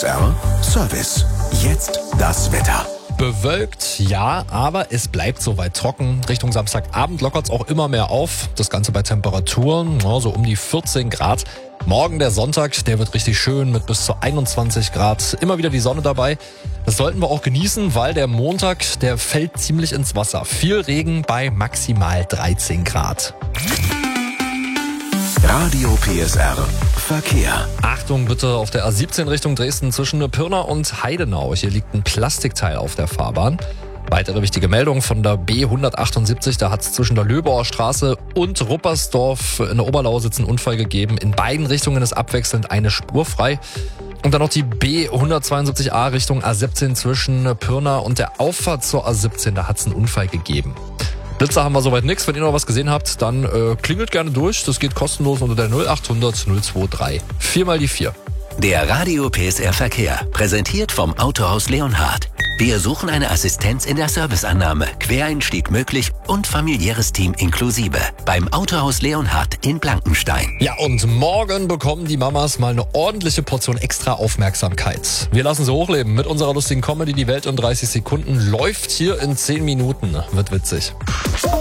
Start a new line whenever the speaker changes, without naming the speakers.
PSR Service. Jetzt das Wetter.
Bewölkt, ja, aber es bleibt soweit trocken. Richtung Samstagabend lockert es auch immer mehr auf. Das Ganze bei Temperaturen, so um die 14 Grad. Morgen der Sonntag, der wird richtig schön mit bis zu 21 Grad. Immer wieder die Sonne dabei. Das sollten wir auch genießen, weil der Montag, der fällt ziemlich ins Wasser. Viel Regen bei maximal 13 Grad.
Radio PSR Verkehr.
Achtung bitte auf der A17 Richtung Dresden zwischen Pirna und Heidenau. Hier liegt ein Plastikteil auf der Fahrbahn. Weitere wichtige Meldung von der B178, da hat es zwischen der Löbauer Straße und Ruppersdorf in der Oberlausitz einen Unfall gegeben. In beiden Richtungen ist abwechselnd eine Spur frei. Und dann noch die B172a Richtung A17 zwischen Pirna und der Auffahrt zur A17, da hat es einen Unfall gegeben. Blitzer haben wir soweit nichts. Wenn ihr noch was gesehen habt, dann klingelt gerne durch. Das geht kostenlos unter der 0800 023 4 mal die 4.
Der Radio PSR Verkehr, präsentiert vom Autohaus Leonhard. Wir suchen eine Assistenz in der Serviceannahme, Quereinstieg möglich und familiäres Team inklusive. Beim Autohaus Leonhard in Blankenstein.
Ja, und morgen bekommen die Mamas mal eine ordentliche Portion extra Aufmerksamkeit. Wir lassen sie hochleben mit unserer lustigen Comedy. Die Welt in 30 Sekunden läuft hier in 10 Minuten. Wird witzig.